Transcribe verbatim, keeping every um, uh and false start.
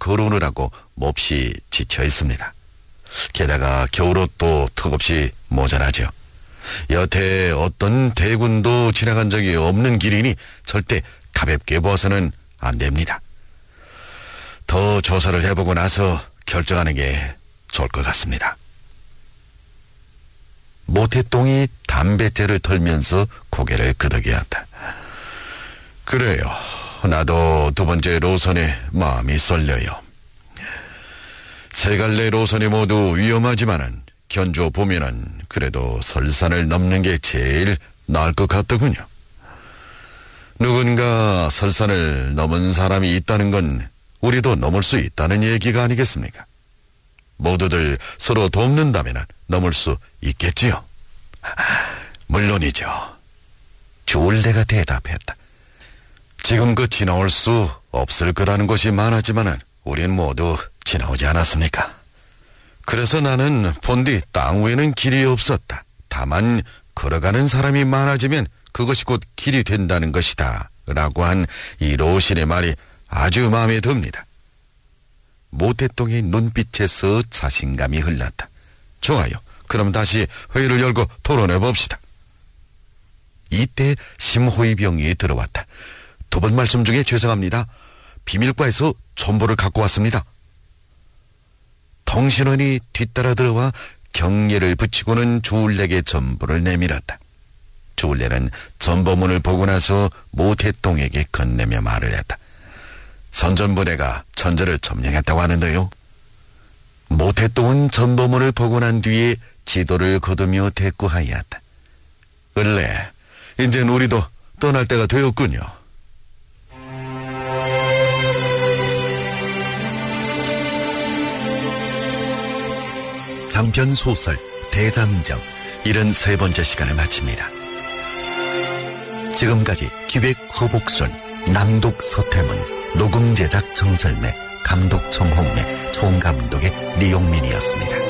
걸어오느라고 몹시 지쳐 있습니다. 게다가 겨울옷도 턱없이 모자라죠. 여태 어떤 대군도 지나간 적이 없는 길이니 절대 가볍게 벗어는 안 됩니다. 더 조사를 해보고 나서 결정하는 게 좋을 것 같습니다. 모태똥이 담뱃재를 털면서 고개를 끄덕여한다. 그래요. 나도 두 번째 로선에 마음이 쏠려요. 세 갈래 로선이 모두 위험하지만은 견줘보면은 그래도 설산을 넘는 게 제일 나을 것 같더군요. 누군가 설산을 넘은 사람이 있다는 건 우리도 넘을 수 있다는 얘기가 아니겠습니까? 모두들 서로 돕는다면 넘을 수 있겠지요. 물론이죠. 주울레가 대답했다. 지금껏 지나올 수 없을 거라는 것이 많았지만은 우린 모두 지나오지 않았습니까? 그래서 나는 본디 땅 위에는 길이 없었다. 다만 걸어가는 사람이 많아지면 그것이 곧 길이 된다는 것이다. 라고 한 이 로신의 말이 아주 마음에 듭니다. 모태똥의 눈빛에서 자신감이 흘렀다. 좋아요. 그럼 다시 회의를 열고 토론해 봅시다. 이때 심호이병이 들어왔다. 두 번 말씀 중에 죄송합니다. 비밀과에서 정보를 갖고 왔습니다. 통신원이 뒤따라 들어와 경례를 붙이고는 주울레에게 전보를 내밀었다. 주울레는 전보문을 보고 나서 모태똥에게 건네며 말을 했다. 선전부대가 천재를 점령했다고 하는데요. 모태똥은 전보문을 보고 난 뒤에 지도를 거두며 대꾸하였다. 을래, 이젠 우리도 떠날 때가 되었군요. 장편 소설 대장정 칠십삼 번째 시간을 마칩니다. 지금까지 기획 허복순, 낭독 서태문, 녹음 제작 정설매, 감독 정홍래, 총감독의 리용민이었습니다.